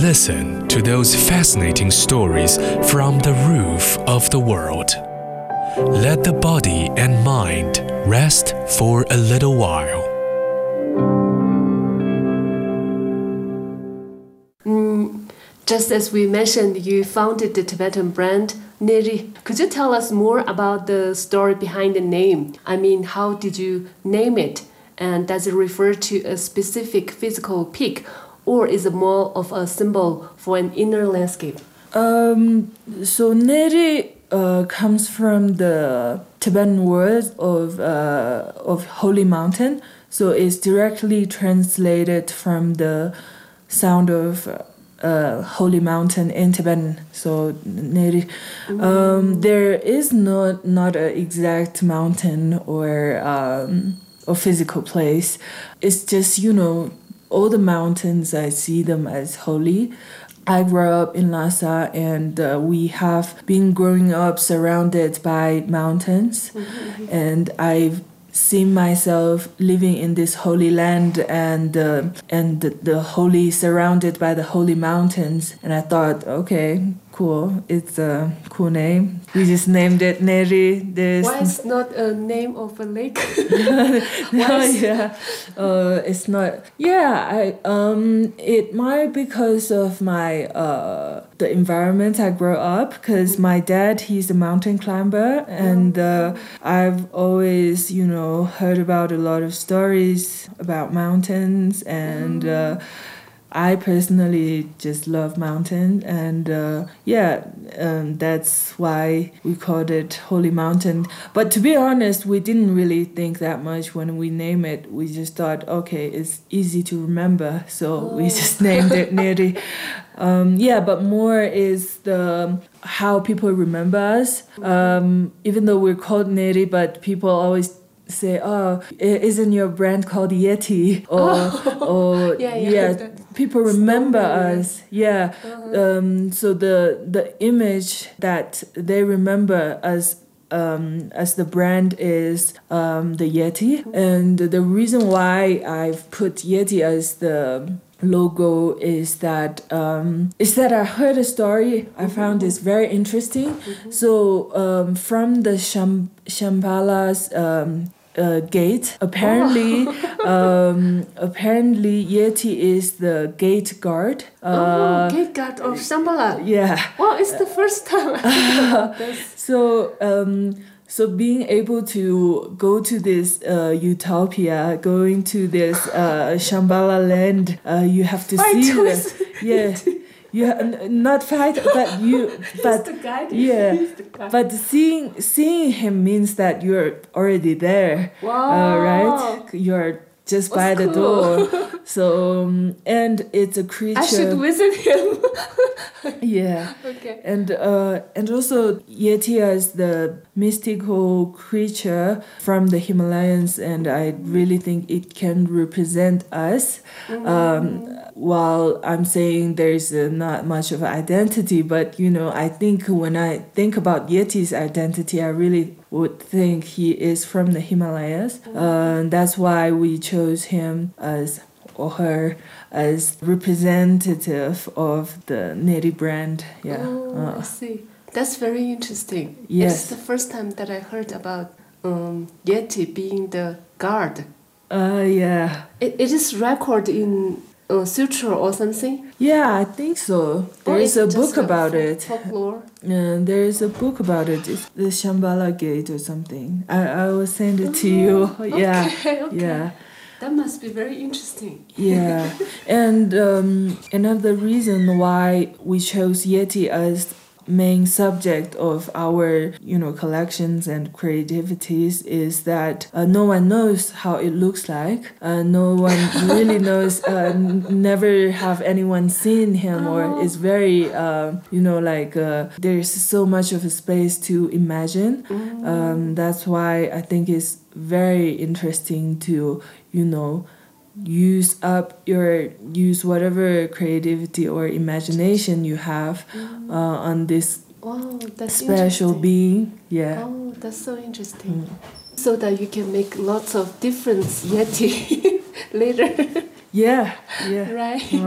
listen to those fascinating stories from the roof of the world. Let the body and mind rest for a little while. Just as we mentioned, you founded the Tibetan brand Neri. Could you tell us more about the story behind the name? I mean, how did you name it? And does it refer to a specific physical peak, or is it more of a symbol for an inner landscape? So Neri comes from the Tibetan word of holy mountain. So it's directly translated from the sound of holy mountain in Tibetan. So Neri. There is not an exact mountain or physical place. It's just, all the mountains, I see them as holy. I grew up in Lhasa, and we have been growing up surrounded by mountains. And I've seen myself living in this holy land and the holy, surrounded by the holy mountains. And I thought, okay, cool. It's a cool name. We just named it Neri. Why is not a name of a lake? It's not. Yeah, it might because of my the environment I grew up. Because my dad, he's a mountain climber, and I've always, heard about a lot of stories about mountains, and I personally just love mountains, and that's why we called it Holy Mountain. But to be honest, we didn't really think that much when we named it. We just thought, okay, it's easy to remember, so we just named it Neri. But more is how people remember us. Even though we're called Neri, but people always say, "Oh, isn't your brand called Yeti?" People remember us. Yeah. So the image that they remember us as the brand is the Yeti, and the reason why I've put Yeti as the logo is that I heard a story I found this very interesting. So from the Shambhala's gate. Apparently, Yeti is the gate guard. Gate guard of Shambhala. Yeah. Well, it's the first time I heard this. So being able to go to this utopia, going to this Shambhala land, you have to see the not fight, but the guide. But seeing him means that you're already there. Wow. Right? You're just by the door. So and it's a creature. I should visit him. Yeah. Okay. And also Yeti is the mystical creature from the Himalayas, and I really think it can represent us. While I'm saying there's not much of an identity, but I think when I think about Yeti's identity, I really would think he is from the Himalayas. That's why we chose him or her as representative of the Neri brand. Yeah. I see. That's very interesting. Yes. It's the first time that I heard about Yeti being the guard. Yeah. It is recorded in sutra or something? Yeah, I think so. There is a book about it. Folklore. There is a book about it. It's the Shambhala Gate or something. I will send it to you. Yeah. Okay. Yeah. That must be very interesting. Yeah. And another reason why we chose Yeti as main subject of our collections and creativities is that no one knows how it looks like. No one really knows. Never have anyone seen him, or is very there's so much of a space to imagine. That's why I think it's very interesting to use whatever creativity or imagination you have on this special being. Yeah. Oh, that's so interesting. So that you can make lots of different Yeti later. Yeah. Right.